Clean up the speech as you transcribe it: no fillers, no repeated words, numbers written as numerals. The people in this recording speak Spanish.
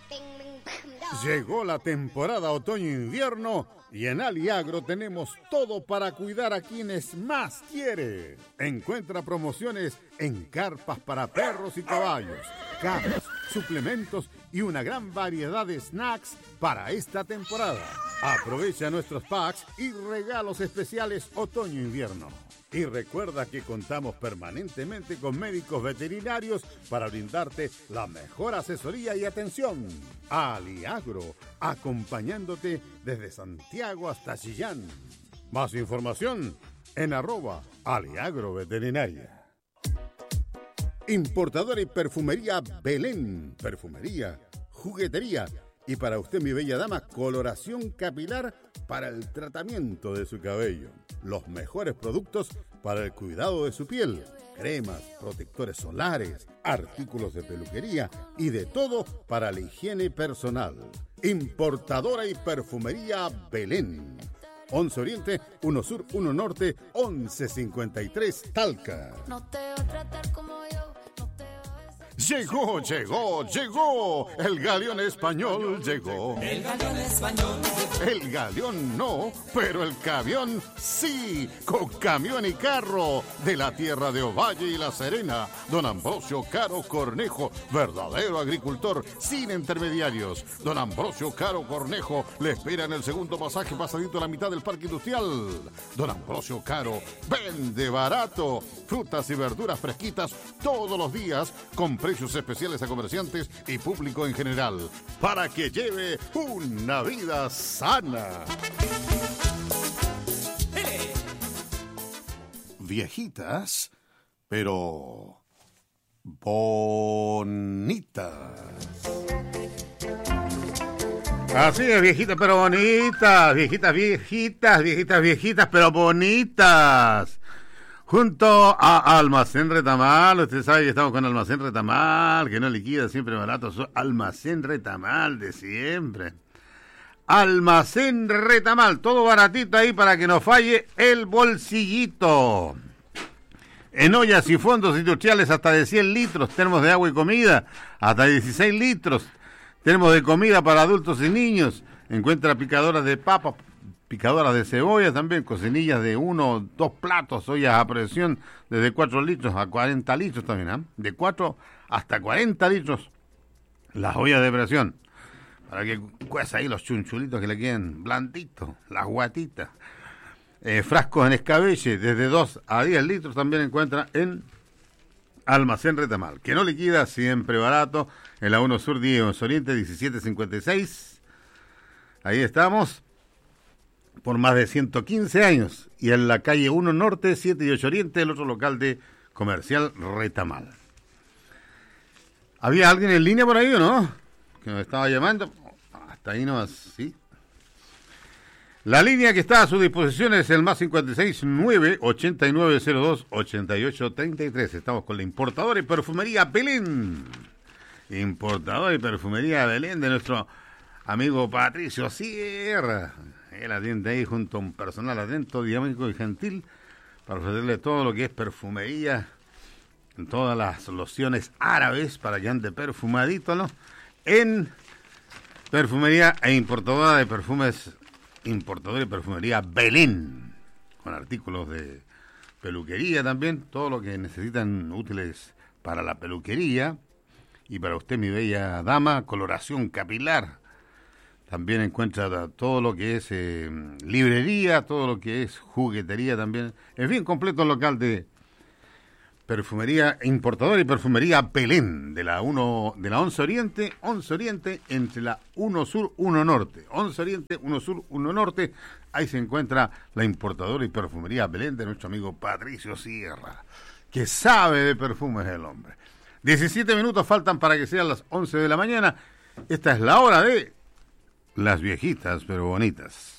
Llegó la temporada otoño-invierno y en Aliagro tenemos todo para cuidar a quienes más quiere. Encuentra promociones en carpas para perros y caballos, camas, suplementos y una gran variedad de snacks para esta temporada. Aprovecha nuestros packs y regalos especiales otoño-invierno. Y recuerda que contamos permanentemente con médicos veterinarios para brindarte la mejor asesoría y atención. Aliagro, acompañándote desde Santiago hasta Chillán. Más información en @aliagroveterinaria. Importadora y perfumería Belén. Perfumería, juguetería y para usted, mi bella dama, coloración capilar para el tratamiento de su cabello. Los mejores productos para el cuidado de su piel. Cremas, protectores solares, artículos de peluquería y de todo para la higiene personal. Importadora y perfumería Belén. 11 Oriente, 1 Sur, 1 Norte, 1153 Talca. No te voy a tratar como yo. Llegó. El galeón español llegó. El galeón español llegó. El galeón no, pero el camión sí. Con camión y carro de la tierra de Ovalle y La Serena. Don Ambrosio Caro Cornejo, verdadero agricultor sin intermediarios. Don Ambrosio Caro Cornejo le espera en el segundo pasaje pasadito a la mitad del parque industrial. Don Ambrosio Caro vende barato. Frutas y verduras fresquitas todos los días con precios especiales a comerciantes y público en general, para que lleve una vida sana. Viejitas, pero bonitas. Así es, viejitas pero bonitas. Viejitas pero bonitas. Junto a Almacén Retamal, usted sabe que estamos con Almacén Retamal, que no liquida, siempre barato, Almacén Retamal de siempre. Almacén Retamal, todo baratito ahí para que no falle el bolsillito. En ollas y fondos industriales hasta de 100 litros, tenemos de agua y comida, hasta 16 litros. Tenemos de comida para adultos y niños, encuentra picadoras de papa, picadoras de cebolla también, cocinillas de 1 o 2 platos, ollas a presión desde 4 litros a 40 litros también, ¿eh? De 4 hasta 40 litros las ollas de presión, para que cueza ahí los chunchulitos que le queden blanditos, las guatitas. Frascos en escabeche desde 2 a 10 litros también encuentra en Almacén Retamal, que no liquida, siempre barato, en la 1 Sur 10 Oriente 1756, ahí estamos. Por más de 115 años, y en la calle 1 Norte, 7 y 8 Oriente, el otro local de Comercial Retamal. ¿Había alguien en línea por ahí o no? Que nos estaba llamando. Hasta ahí nomás, sí. La línea que está a su disposición es el más 569-8902-8833. Estamos con la importadora y perfumería Belén. Importadora y perfumería Belén de nuestro amigo Patricio Sierra. Él atiende ahí junto a un personal atento, dinámico y gentil para ofrecerle todo lo que es perfumería, todas las lociones árabes para que ande perfumadito, ¿no? En perfumería e importadora de perfumes, importadora y perfumería Belén, con artículos de peluquería también, todo lo que necesitan útiles para la peluquería y para usted, mi bella dama, coloración capilar. También encuentra todo lo que es librería, todo lo que es juguetería también. En fin, completo el local de perfumería, importadora y perfumería Belén, de la 11 Oriente, entre la 1 Sur, 1 Norte. 11 Oriente, 1 Sur, 1 Norte. Ahí se encuentra la importadora y perfumería Belén de nuestro amigo Patricio Sierra, que sabe de perfumes el hombre. 17 minutos faltan para que sean las 11 de la mañana. Esta es la hora de... Las viejitas pero bonitas.